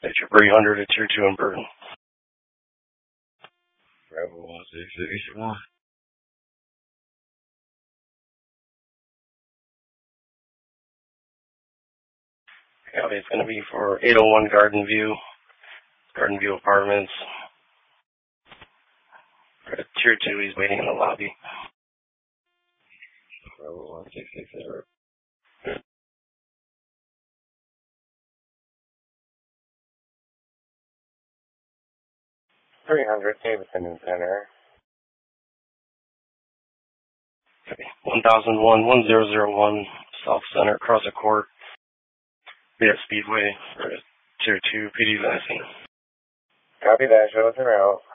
That's your 300 at Tier 2 in Burton. Bravo 16661. Copy, it's going to be for 801 Garden View Apartments. At Tier 2, he's waiting in the lobby. Bravo 1660. 300 Davidson Center. Okay. 1001 South Center, across the court. Via Speedway for Tier 2 PD Lansing. Copy that, show us around.